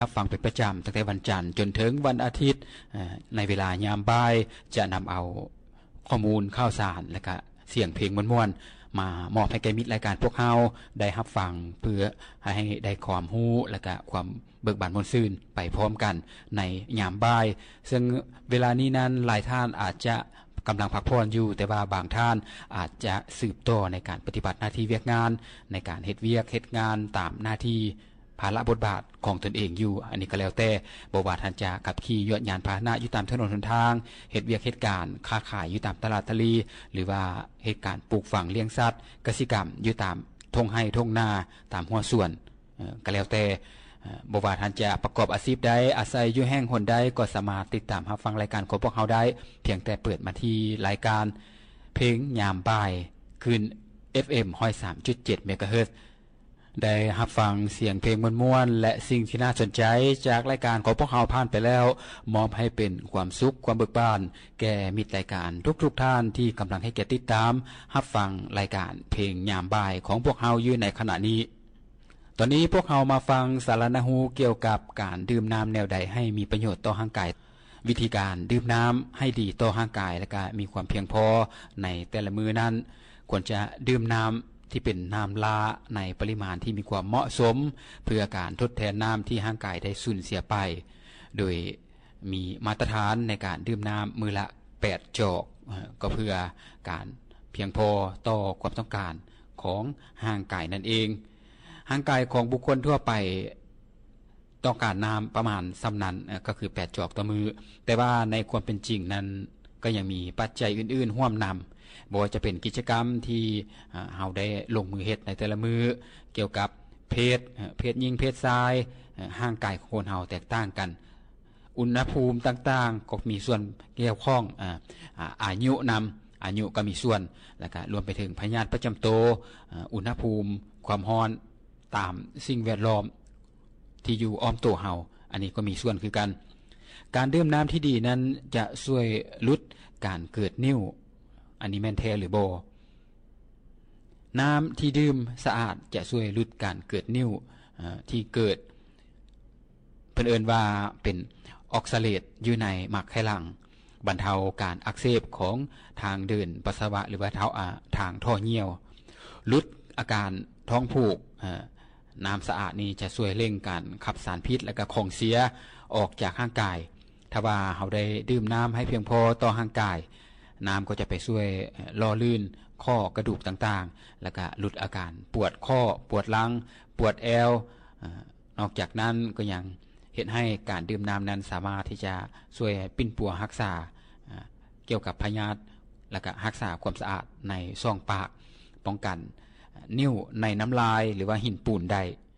รับฟังเป็นประจำตั้งแต่วันจันทร์จนถึงวันอาทิตย์ในเวลายามบ่ายจะนำเอาข้อมูลข่าวสารและก็เสียงเพลงม่วนๆมามอบให้แก่มิตรรายการพวกเฮาได้รับฟังเพื่อให้ได้ความรู้และก็ความเบิกบานม่วนซื่นไปพร้อมกันในยามบ่ายซึ่งเวลานี้นั้นหลายท่านอาจจะกำลังพักผ่อนอยู่แต่ว่าบางท่านอาจจะสืบต่อในการปฏิบัติหน้าที่เวียกงานในการเฮ็ดเวียกเฮ็ดงานตามหน้าที่ภาระบทบาทของตนเองอยู่อันนี้ก็แล้วแต่บ่ว่าท่านจะขับขี่ยนต์ยานพาหนะอยู่ตามถนนหนทางเฮ็ดเวียกเฮ็ดการค้าขายอยู่ตามตลาดตลีหรือว่าเหตุการณ์ปลูกฝังเลี้ยงสัตว์กสิกรรมอยู่ตามทุ่งไร่ทุ่งนาตามหัวสวนก็แล้วแต่บ่ว่าท่านจะประกอบอาชีพใดอาศัยอยู่แห่งหนใดก็สามารถติดตามรับฟังรายการของพวกเฮาได้เพียงแต่เปิดมาที่รายการเพลงยามบ่ายคืน FM 103.7 เมกะเฮิรตซ์ได้รับฟังเสียงเพลงม่วนๆและสิ่งที่น่าสนใจจากรายการของพวกเราผ่านไปแล้วมอบให้เป็นความสุขความเบิกบานแก่มิตรรายการทุกๆท่านที่กำลังให้แก่ติดตามรับฟังรายการเพลงยามบ่ายของพวกเราอยู่ในขณะนี้ตอนนี้พวกเรามาฟังสารนาหูเกี่ยวกับการดื่มน้ำแนวใดให้มีประโยชน์ต่อร่างกายวิธีการดื่มน้ำให้ดีต่อร่างกายและก็มีความเพียงพอในแต่ละมื้อนั้นควรจะดื่มน้ำที่เป็นน้ำลาในปริมาณที่มีความเหมาะสมเพื่อการทดแทนน้ำที่ร่างกายได้สูญเสียไปโดยมีมาตรฐานในการดื่มน้ำมื้อละ8จอกก็เพื่อการเพียงพอต่อความต้องการของร่างกายนั่นเองร่างกายของบุคคลทั่วไปต้องการน้ำประมาณส่ำนั้นก็คือ8จอกต่อมื้อแต่ว่าในความเป็นจริงนั้นก็ยังมีปัจจัยอื่นๆร่วมนำบ่ว่าจะเป็นกิจกรรมที่เฮาได้ลงมือเฮ็ดในแต่ละมื้อเกี่ยวกับเพศหญิงเพศชายร่างกายของคนเฮาแตกต่างกันอุณหภูมิต่างๆก็มีส่วนเกี่ยวข้องอายุอายุก็มีส่วนแล้วก็รวมไปถึงพยาธิประจำตัวอุณหภูมิความร้อนตามสิ่งแวดล้อมที่อยู่อ้อมตัวเฮาอันนี้ก็มีส่วนคือกันการดื่มน้ำที่ดีนั้นจะช่วยลดการเกิดนิ่วอันนี้แม่นแท้หรือบ่น้ำที่ดื่มสะอาดจะช่วยลดการเกิดนิ่วที่เกิดเพิ่นเอิ้นว่าเป็นออกซาเลตอยู่ในหมักไขลังบรรเทาการอักเสบของทางเดินปัสสาวะหรือว่าทางท่อเหี่ยวลดอาการท้องผูกน้ำสะอาดนี้จะช่วยเร่งการขับสารพิษและก็ของเสียออกจากร่างกายถ้าว่าเฮาได้ดื่มน้ำให้เพียงพอต่อร่างกายน้ำก็จะไปช่วยล่อลื่นข้อกระดูกต่างๆแล้วก็ลดอาการปวดข้อปวดหลังปวดแอวนอกจากนั้นก็ยังเฮ็ดให้การดื่มน้ำนั้นสามารถที่จะช่วยปิ้นปัวรักษาเกี่ยวกับพยาธิแล้วก็รักษาความสะอาดในช่องปากป้องกันนิ่วในน้ำลายหรือว่าหินปูนได้